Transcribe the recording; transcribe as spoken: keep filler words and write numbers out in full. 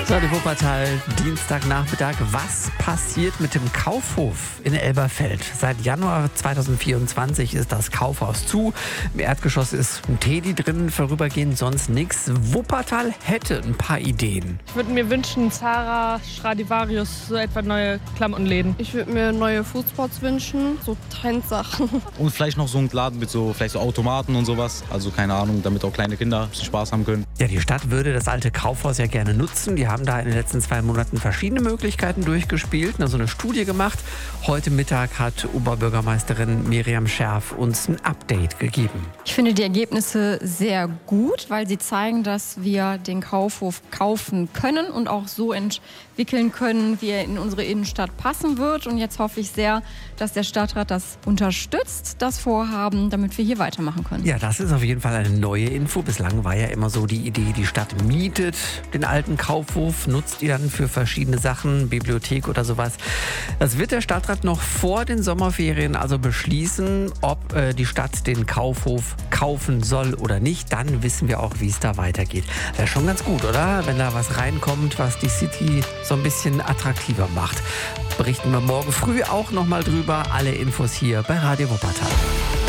So, die Wuppertal, Dienstagnachmittag. Was passiert mit dem Kaufhof in Elberfeld? Seit Januar zweitausendvierundzwanzig ist das Kaufhaus zu. Im Erdgeschoss ist ein Teddy drin, vorübergehend sonst nichts. Wuppertal hätte ein paar Ideen. Ich würde mir wünschen, Zara, Stradivarius, so etwa neue Klamottenläden. Ich würde mir neue Foodspots wünschen, so Trendsachen. Und vielleicht noch so ein Laden mit so, vielleicht so Automaten und sowas. Also keine Ahnung, damit auch kleine Kinder ein bisschen Spaß haben können. Ja, die Stadt würde das alte Kaufhaus ja gerne nutzen. Die haben da in den letzten zwei Monaten verschiedene Möglichkeiten durchgespielt, also eine Studie gemacht. Heute Mittag hat Oberbürgermeisterin Miriam Scherf uns ein Update gegeben. Ich finde die Ergebnisse sehr gut, weil sie zeigen, dass wir den Kaufhof kaufen können und auch so entwickeln können, wie er in unsere Innenstadt passen wird. Und jetzt hoffe ich sehr, dass der Stadtrat das unterstützt, das Vorhaben, damit wir hier weitermachen können. Ja, das ist auf jeden Fall eine neue Info. Bislang war ja immer so die Idee, die Stadt mietet den alten Kaufhof, nutzt die dann für verschiedene Sachen, Bibliothek oder sowas. Das wird der Stadtrat noch vor den Sommerferien also beschließen, ob äh, die Stadt den Kaufhof kaufen soll oder nicht. Dann wissen wir auch, wie es da weitergeht. Wäre schon ganz gut, oder? Wenn da was reinkommt, was die City so ein bisschen attraktiver macht. Berichten wir morgen früh auch nochmal drüber. Alle Infos hier bei Radio Wuppertal.